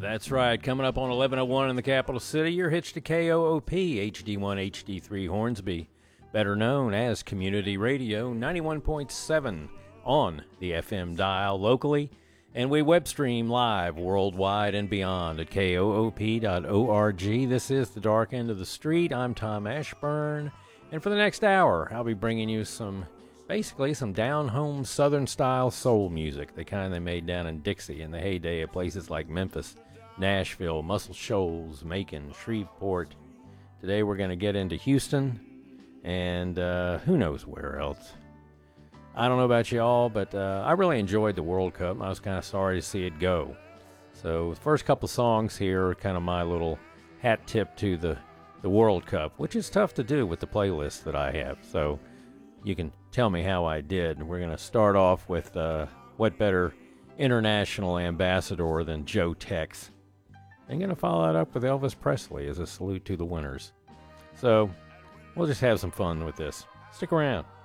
That's right. Coming up on 11:01 in the capital city, you're hitched to KOOP, HD1, HD3 Hornsby, better known as Community Radio, 91.7 on the FM dial locally, and we web stream live worldwide and beyond at koop.org. This is The Dark End of the Street. I'm Tom Ashburn, and for the next hour, I'll be bringing you basically some down-home Southern-style soul music, the kind they made down in Dixie in the heyday of places like Memphis, Nashville, Muscle Shoals, Macon, Shreveport. Today we're going to get into Houston, and who knows where else. I don't know about y'all, but I really enjoyed the World Cup. I was kind of sorry to see it go. So the first couple songs here are kind of my little hat tip to the World Cup, which is tough to do with the playlist that I have. So you can tell me how I did. We're going to start off with what better international ambassador than Joe Tex. I'm going to follow that up with Elvis Presley as a salute to the winners. So we'll just have some fun with this. Stick around.